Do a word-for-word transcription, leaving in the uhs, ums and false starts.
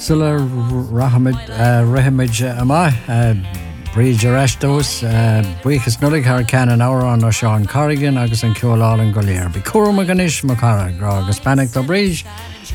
Sula Rahamid Rahamid Ama Bridge Arrestos Buchas Nulig Hurricane an hour on Sean Corrigan agus an Ceolal and Golier. Be Coro Maganish Macara Grog Hispanic the Bridge